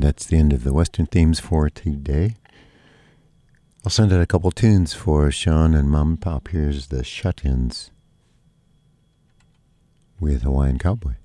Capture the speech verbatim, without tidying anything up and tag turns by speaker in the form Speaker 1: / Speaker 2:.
Speaker 1: that's the end of the Western themes for today. I'll send out a couple tunes for Sean and Mom and Pop. Here's the Shut-Ins with Hawaiian Cowboy.